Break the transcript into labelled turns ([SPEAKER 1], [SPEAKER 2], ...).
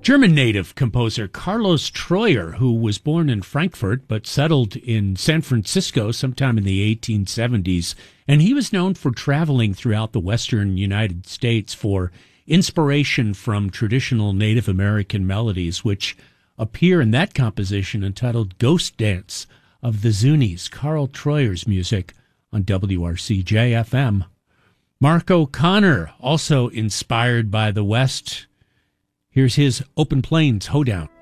[SPEAKER 1] German native composer Carlos Troyer, who was born in Frankfurt but settled in San Francisco sometime in the 1870s. And he was known for traveling throughout the western United States for inspiration from traditional Native American melodies, which appear in that composition entitled Ghost Dance of the Zuni's. Carl Troyer's music on WRCJ-FM. Mark O'Connor, also inspired by the West. Here's his Open Plains Hoedown.